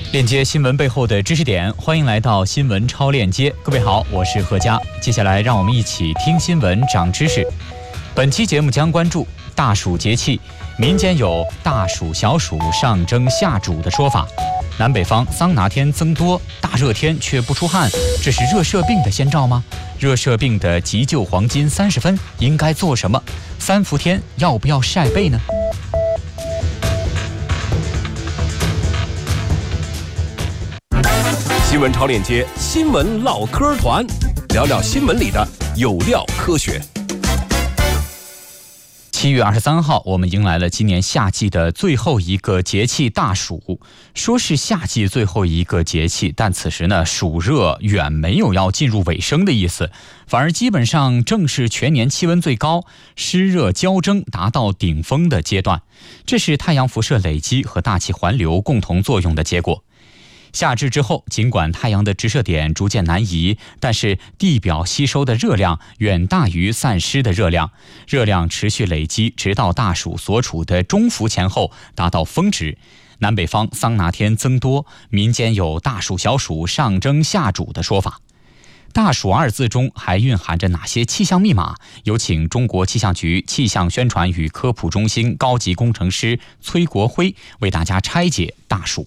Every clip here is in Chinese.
链接新闻背后的知识点，欢迎来到新闻超链接。各位好，我是何佳。接下来让我们一起听新闻长知识。本期节目将关注大暑节气，民间有大暑小暑上蒸下煮的说法。南北方桑拿天增多，大热天却不出汗，这是热射病的先兆吗？热射病的急救黄金30分应该做什么？3伏天要不要晒被呢？ 新闻超链接，新闻唠嗑团，聊聊新闻里的有料科学。 7月23号，我们迎来了今年夏季的最后一个节气大暑。说是夏季最后一个节气，但此时呢，暑热远没有要进入尾声的意思，反而基本上正是全年气温最高、湿热交蒸达到顶峰的阶段。这是太阳辐射累积和大气环流共同作用的结果。夏至之后，尽管太阳的直射点逐渐南移，但是地表吸收的热量远大于散失的热量，热量持续累积，直到大暑所处的中伏前后达到峰值。南北方桑拿天增多，民间有大暑小暑上蒸下煮的说法。大暑2字中还蕴含着哪些气象密码？有请中国气象局气象宣传与科普中心高级工程师崔国辉为大家拆解大暑。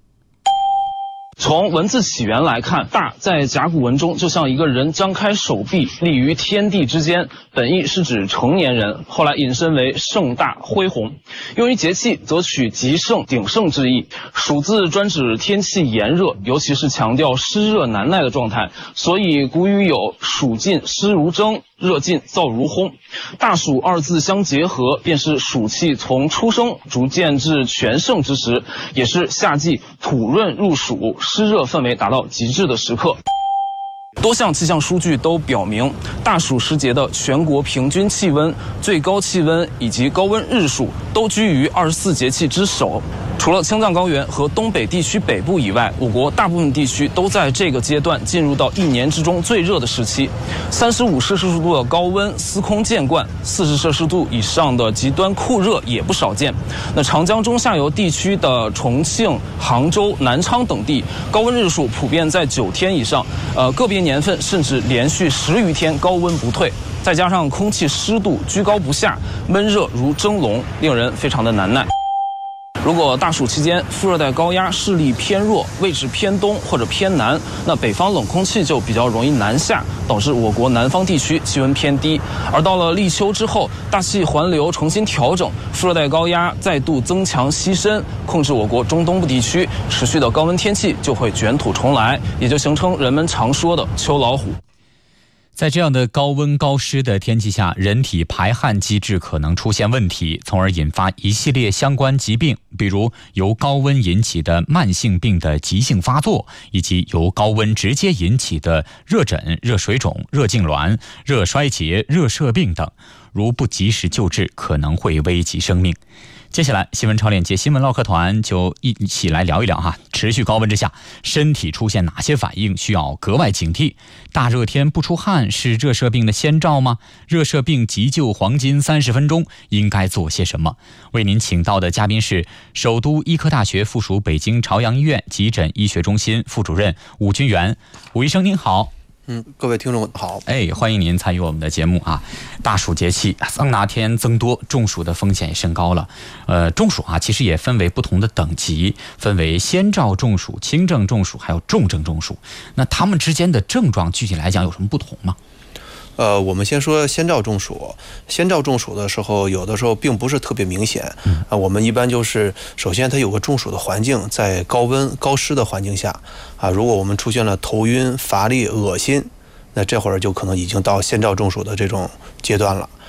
从文字起源来看，大在甲骨文中就像一个人张开手臂立于天地之间，本意是指成年人，后来引申为盛大恢宏。用于节气则取极盛鼎盛之意。暑字专指天气炎热，尤其是强调湿热难耐的状态，所以古语有暑尽湿如蒸，热尽燥如烘。大暑2字相结合，便是暑气从出生逐渐至全盛之时，也是夏季土润入暑、湿热氛围达到极致的时刻。多项气象数据都表明，大暑时节的全国平均气温、最高气温以及高温日数都居于24节气之首。除了青藏高原和东北地区北部以外，我国大部分地区都在这个阶段进入到1年之中最热的时期。35摄氏度的高温司空见惯，40摄氏度以上的极端酷热也不少见。那长江中下游地区的重庆、杭州、南昌等地，高温日数普遍在9天以上，个别年份甚至连续10余天高温不退。再加上空气湿度居高不下，闷热如蒸笼，令人非常的难耐。如果大暑期间副热带高压势力偏弱，位置偏东或者偏南，那北方冷空气就比较容易南下，导致我国南方地区气温偏低。而到了立秋之后，大气环流重新调整，副热带高压再度增强西伸，控制我国中东部地区，持续的高温天气就会卷土重来，也就形成人们常说的秋老虎。 在这样的高温高湿的天气下，人体排汗机制可能出现问题，从而引发一系列相关疾病，比如由高温引起的慢性病的急性发作，以及由高温直接引起的热疹、热水肿、热痉挛、热衰竭、热射病等，如不及时救治，可能会危及生命。接下来新闻超链接新闻唠嗑团就一起来聊一聊持续高温之下身体出现哪些反应需要格外警惕。大热天不出汗是热射病的先兆吗？热射病急救黄金30分钟应该做些什么？为您请到的嘉宾是首都医科大学附属北京朝阳医院急诊医学中心副主任武军元。武医生您好。 各位听众好， 欢迎您参与我们的节目啊！大暑节气，桑拿天增多，中暑的风险也升高了。中暑其实也分为不同的等级，分为先兆中暑、轻症中暑，还有重症中暑。那他们之间的症状具体来讲有什么不同吗？ 我们先说先兆中暑。先兆中暑的时候，有的时候并不是特别明显。我们一般就是首先它有个中暑的环境，在高温高湿的环境下如果我们出现了头晕、乏力、恶心，那这会儿就可能已经到先兆中暑的这种阶段了。